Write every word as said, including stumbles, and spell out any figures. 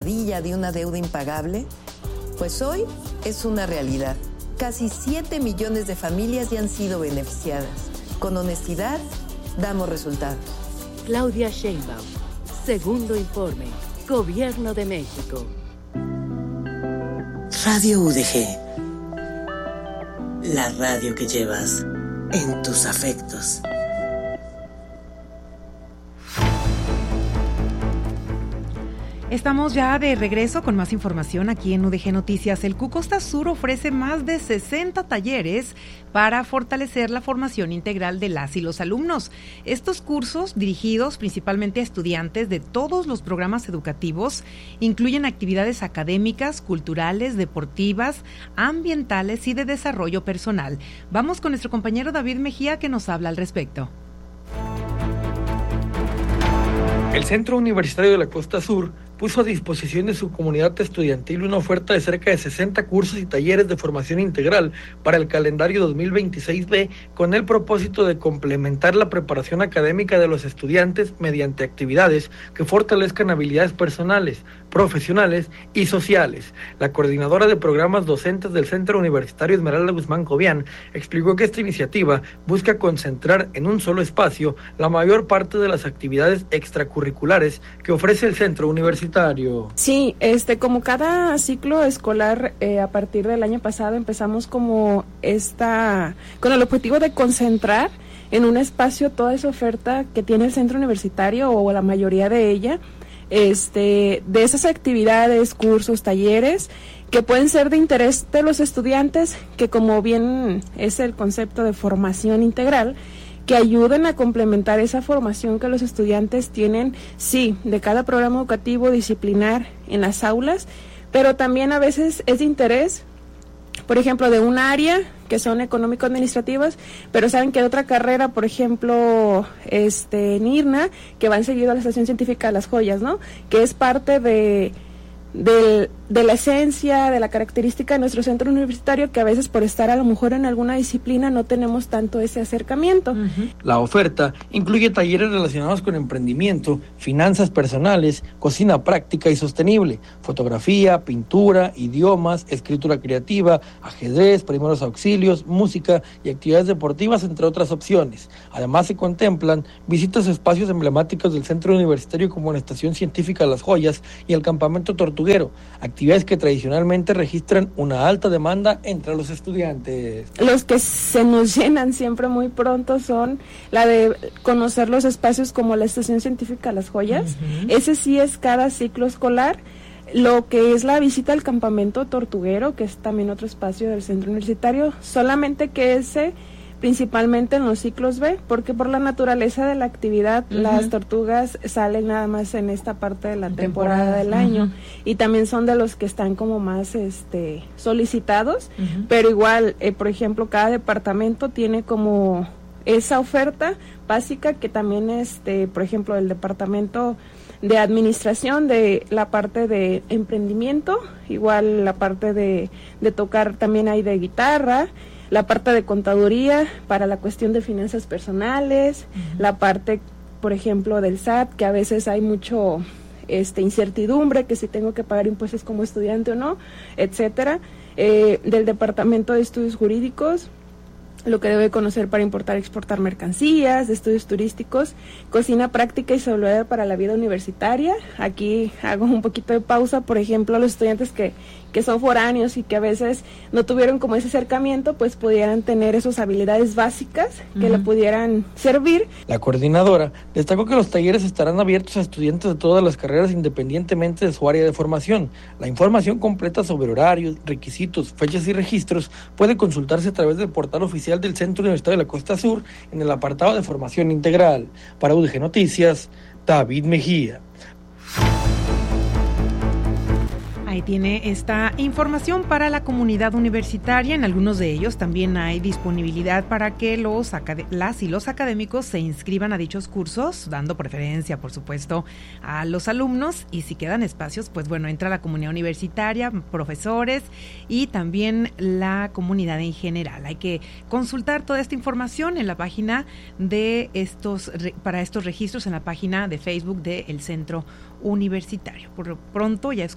pesadilla de una deuda impagable? Pues hoy es una realidad. Casi siete millones de familias ya han sido beneficiadas. Con honestidad, damos resultados. Claudia Sheinbaum, segundo informe, Gobierno de México. Radio U D G, la radio que llevas en tus afectos. Estamos ya de regreso con más información aquí en U D G Noticias. El C U Costa Sur ofrece más de sesenta talleres para fortalecer la formación integral de las y los alumnos. Estos cursos, dirigidos principalmente a estudiantes de todos los programas educativos, incluyen actividades académicas, culturales, deportivas, ambientales y de desarrollo personal. Vamos con nuestro compañero David Mejía, que nos habla al respecto. El Centro Universitario de la Costa Sur puso a disposición de su comunidad estudiantil una oferta de cerca de sesenta cursos y talleres de formación integral para el calendario dos mil veintiséis be, con el propósito de complementar la preparación académica de los estudiantes mediante actividades que fortalezcan habilidades personales, profesionales y sociales. La coordinadora de programas docentes del Centro Universitario Esmeralda Guzmán Cobian explicó que esta iniciativa busca concentrar en un solo espacio la mayor parte de las actividades extracurriculares que ofrece el Centro Universitario. Sí, este, como cada ciclo escolar, eh, a partir del año pasado empezamos como esta, con el objetivo de concentrar en un espacio toda esa oferta que tiene el centro universitario o la mayoría de ella, este, de esas actividades, cursos, talleres que pueden ser de interés de los estudiantes, que como bien es el concepto de formación integral, que ayuden a complementar esa formación que los estudiantes tienen, sí, de cada programa educativo disciplinar en las aulas, pero también a veces es de interés, por ejemplo, de un área que son económico-administrativas, pero saben que hay otra carrera, por ejemplo, este, en I R N A, que va enseguida a la Estación Científica de las Joyas, ¿no? Que es parte de... De, de la esencia, de la característica de nuestro centro universitario, que a veces por estar a lo mejor en alguna disciplina no tenemos tanto ese acercamiento. Uh-huh. La oferta incluye talleres relacionados con emprendimiento, finanzas personales, cocina práctica y sostenible, fotografía, pintura, idiomas, escritura creativa, ajedrez, primeros auxilios, música y actividades deportivas, entre otras opciones. Además se contemplan visitas a espacios emblemáticos del centro universitario como la Estación Científica de las Joyas y el Campamento Tortuguero, actividades que tradicionalmente registran una alta demanda entre los estudiantes. Los que se nos llenan siempre muy pronto son la de conocer los espacios como la Estación Científica Las Joyas. Uh-huh. Ese sí es cada ciclo escolar. Lo que es la visita al Campamento Tortuguero, que es también otro espacio del centro universitario, solamente que ese principalmente en los ciclos B, porque por la naturaleza de la actividad, uh-huh, las tortugas salen nada más en esta parte de la temporada, temporada del uh-huh. año, y también son de los que están como más este solicitados, uh-huh. pero igual, eh, por ejemplo, cada departamento tiene como esa oferta básica, que también, este, por ejemplo, el departamento de administración, de la parte de emprendimiento, igual la parte de, de tocar también hay de guitarra, la parte de contaduría para la cuestión de finanzas personales, uh-huh. la parte, por ejemplo, del S A T, que a veces hay mucho este incertidumbre, que si tengo que pagar impuestos como estudiante o no, etcétera, eh, del departamento de estudios jurídicos, lo que debe conocer para importar y exportar mercancías, de estudios turísticos, cocina práctica y saludable para la vida universitaria. Aquí hago un poquito de pausa, por ejemplo, a los estudiantes que, que son foráneos y que a veces no tuvieron como ese acercamiento, pues pudieran tener esas habilidades básicas que uh-huh. le pudieran servir. La coordinadora destacó que los talleres estarán abiertos a estudiantes de todas las carreras independientemente de su área de formación. La información completa sobre horarios, requisitos, fechas y registros puede consultarse a través del portal oficial del Centro Universitario de la Costa Sur en el apartado de formación integral. Para U D G Noticias, David Mejía. Ahí tiene esta información para la comunidad universitaria. En algunos de ellos también hay disponibilidad para que los acad- las y los académicos se inscriban a dichos cursos, dando preferencia, por supuesto, a los alumnos. Y si quedan espacios, pues bueno, entra la comunidad universitaria, profesores y también la comunidad en general. Hay que consultar toda esta información en la página de estos, para estos registros, en la página de Facebook del Centro Universitario. Por lo pronto ya es